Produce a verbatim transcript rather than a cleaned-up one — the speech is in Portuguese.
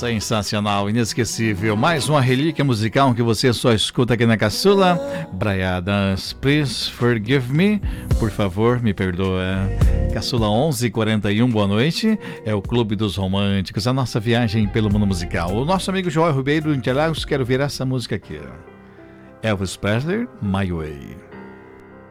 Sensacional, inesquecível. Mais uma relíquia musical que você só escuta aqui na Caçula. Bryan Adams, Please Forgive Me. Por favor, me perdoa. Caçula onze e quarenta e um, boa noite. É o Clube dos Românticos, a nossa viagem pelo mundo musical. O nosso amigo Joel Ribeiro de Interlagos, quero ver essa música aqui. Elvis Presley, My Way.